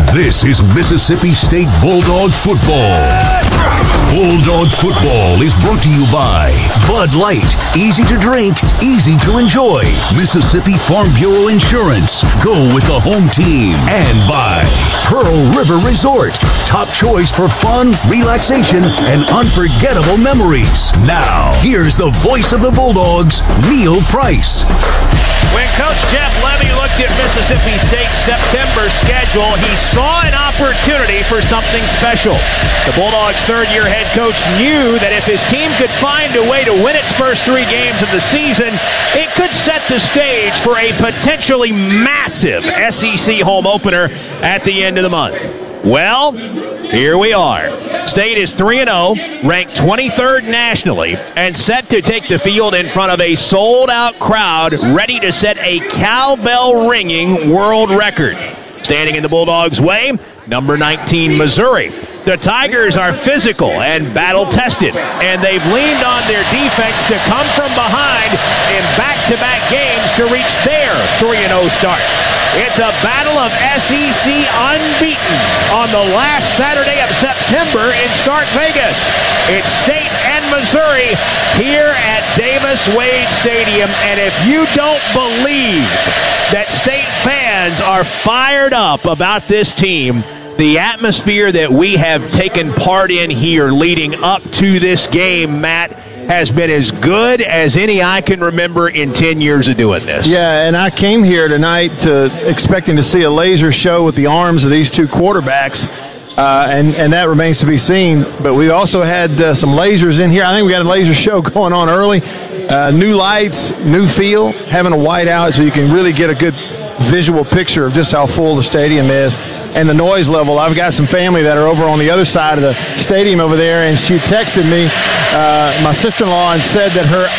This is Mississippi State Bulldog football. Bulldog football is brought to you by Bud Light. Easy to drink, easy to enjoy. Mississippi Farm Bureau Insurance. Go with the home team. And by Pearl River Resort. Top choice for fun, relaxation, and unforgettable memories. Now, here's the voice of the Bulldogs, Neil Price. When Coach Jeff Levy looked at Mississippi State's September schedule, he saw an opportunity for something special. The Bulldogs' third-year head coach knew that if his team could find a way to win its first 3 games of the season, it could set the stage for a potentially massive SEC home opener at the end of the month. Well, here we are. State is 3-0, ranked 23rd nationally, and set to take the field in front of a sold-out crowd ready to set a cowbell-ringing world record. Standing in the Bulldogs' way, number 19, Missouri. The Tigers are physical and battle-tested, and they've leaned on their defense to come from behind in back-to-back games to reach their 3-0 start. It's a battle of SEC unbeaten on the last Saturday of September in Stark Vegas. It's State and Missouri here at Davis-Wade Stadium, and if you don't believe that State fans are fired up about this team, the atmosphere that we have taken part in here leading up to this game, Matt, has been as good as any I can remember in 10 years of doing this. Yeah, and I came here tonight expecting to see a laser show with the arms of these two quarterbacks, and that remains to be seen. But we also had some lasers in here. I think we got a laser show going on early. New lights, new feel, having a whiteout so you can really get a good visual picture of just how full the stadium is and the noise level. I've got some family that are over on the other side of the stadium over there, and she texted me, my sister-in-law, and said that her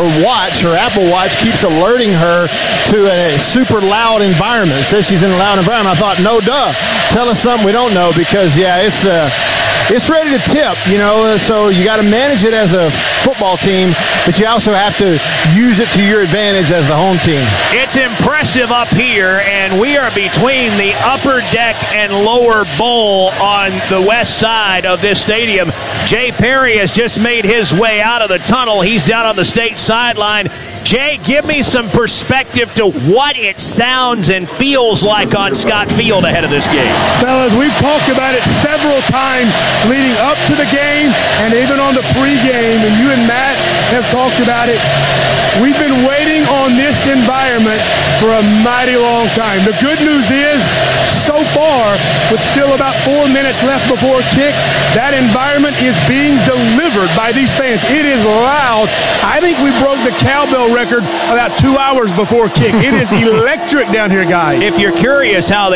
Apple Watch keeps alerting her to a super loud environment. It says she's in a loud environment. I thought, no duh, tell us something we don't know, because yeah, it's ready to tip, so you got to manage it as a football team, but you also have to use it to your advantage as the home team. It's impressive up here, and we are between the upper deck and lower bowl on the west side of this stadium. Jay Perry has just made his way out of the tunnel. He's down on the State sideline. Jay, give me some perspective to what it sounds and feels like on Scott Field ahead of this game. Fellas, we've talked about it several times leading up to the game and even on the pregame, and you and Matt have talked about it. We've been waiting on this environment for a mighty long time. The good news is, so far, with still about 4 minutes left before kick, that environment is being delivered by these fans. It is loud. I think we broke the cowbell record about 2 hours before kick. It is electric down here, guys. If you're curious how